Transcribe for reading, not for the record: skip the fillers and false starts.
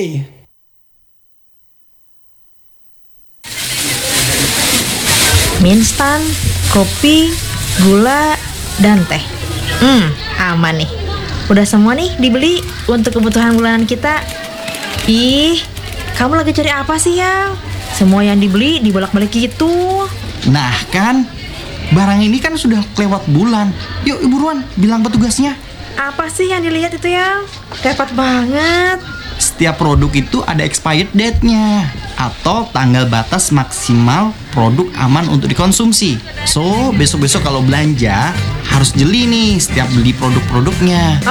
Mie instan, kopi, gula, dan teh. Aman nih. Udah semua nih dibeli untuk kebutuhan bulanan kita. Ih, kamu lagi cari apa sih ya? Semua yang dibeli dibolak-balik gitu. Nah kan, barang ini kan sudah kelewat bulan. Yuk buruan bilang petugasnya. Apa sih yang dilihat itu ya? Repot banget. Setiap produk itu ada expired date-nya atau tanggal batas maksimal produk aman untuk dikonsumsi. So, besok-besok kalau belanja harus jeli nih setiap beli produk-produknya.